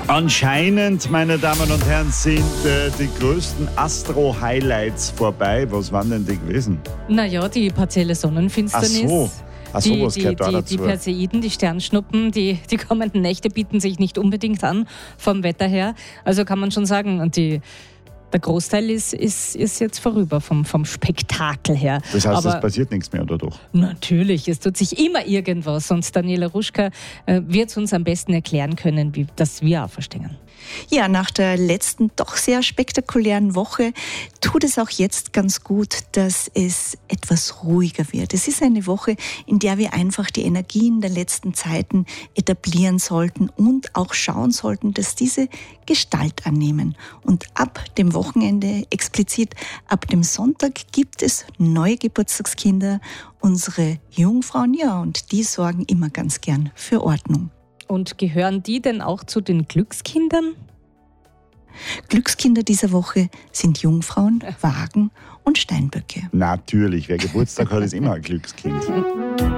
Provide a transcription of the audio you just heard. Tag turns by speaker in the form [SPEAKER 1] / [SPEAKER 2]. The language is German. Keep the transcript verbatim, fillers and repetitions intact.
[SPEAKER 1] Anscheinend, meine Damen und Herren, sind äh, die größten Astro-Highlights vorbei. Was waren denn die gewesen?
[SPEAKER 2] Naja, die partielle Sonnenfinsternis.
[SPEAKER 1] Ach so. Ach so,
[SPEAKER 2] die,
[SPEAKER 1] was
[SPEAKER 2] die,
[SPEAKER 1] gehört da
[SPEAKER 2] die,
[SPEAKER 1] dazu?
[SPEAKER 2] die Perseiden, die Sternschnuppen, die, die kommenden Nächte bieten sich nicht unbedingt an vom Wetter her. Also kann man schon sagen, und die, der Großteil ist, ist, ist jetzt vorüber vom, vom Spektakel her.
[SPEAKER 1] Das heißt,
[SPEAKER 2] Aber
[SPEAKER 1] es passiert nichts mehr, oder doch?
[SPEAKER 2] natürlich, es tut sich immer irgendwas. Und Daniela Ruschka äh, wird es uns am besten erklären können, wie das wir auch verstehen.
[SPEAKER 3] Ja, nach der letzten doch sehr spektakulären Woche tut es auch jetzt ganz gut, dass es etwas ruhiger wird. Es ist eine Woche, in der wir einfach die Energien der letzten Zeiten etablieren sollten und auch schauen sollten, dass diese Gestalt annehmen. Und ab dem Wochenende, explizit ab dem Sonntag, gibt es neue Geburtstagskinder, unsere Jungfrauen, ja, und die sorgen immer ganz gern für Ordnung.
[SPEAKER 2] Und gehören die denn auch zu den Glückskindern?
[SPEAKER 3] Glückskinder dieser Woche sind Jungfrauen, Wagen und Steinböcke.
[SPEAKER 1] Natürlich, wer Geburtstag hat, ist immer ein Glückskind.